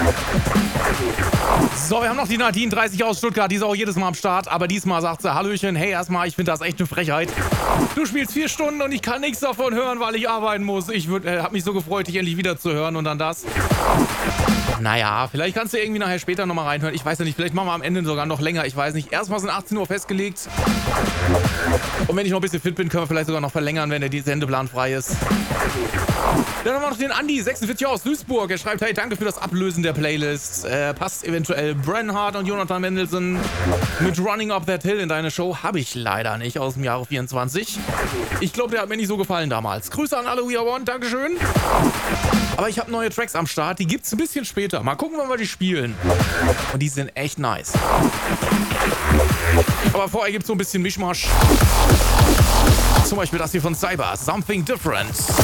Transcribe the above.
So, wir haben noch die Nadine 30 aus Stuttgart, die ist auch jedes Mal am Start, aber diesmal sagt sie, Hallöchen, hey erstmal, ich finde das echt eine Frechheit. Du spielst 4 Stunden und ich kann nichts davon hören, weil ich arbeiten muss. Ich hab mich so gefreut, dich endlich wieder zu hören und dann das. Naja, vielleicht kannst du irgendwie nachher später nochmal reinhören. Ich weiß ja nicht, vielleicht machen wir am Ende sogar noch länger, ich weiß nicht. Erstmal sind 18 Uhr festgelegt. Und wenn ich noch ein bisschen fit bin, können wir vielleicht sogar noch verlängern, wenn der Sendeplan frei ist. Dann haben wir noch den Andi, 46 aus Duisburg. Er schreibt, hey, danke für das Ablösen der Playlist. Passt eventuell Brenhard und Jonathan Mendelsohn mit Running Up That Hill in deine Show? Habe ich leider nicht, aus dem Jahre 24. Ich glaube, der hat mir nicht so gefallen damals. Grüße an alle We Are One, Dankeschön. Aber ich habe neue Tracks am Start, die gibt's ein bisschen später. Mal gucken, wann wir die spielen. Und die sind echt nice. Aber vorher gibt's so ein bisschen Mischmasch. Zum Beispiel das hier von Cyber, Something Different.